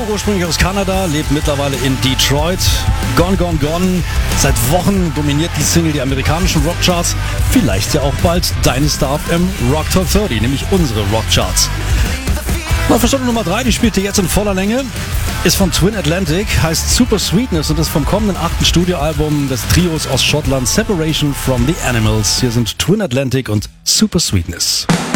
ursprünglich aus Kanada, lebt mittlerweile in Detroit. Gone, Gone, Gone. Seit Wochen dominiert die Single die amerikanischen Rockcharts. Vielleicht ja auch bald deine Star FM Rock Top 30, nämlich unsere Rockcharts. Mal für Stunde Nummer 3, die spielt ihr jetzt in voller Länge. Ist von Twin Atlantic, heißt Super Sweetness und ist vom kommenden 8. Studioalbum des Trios aus Schottland Separation from the Animals. Hier sind Twin Atlantic und Super Sweetness.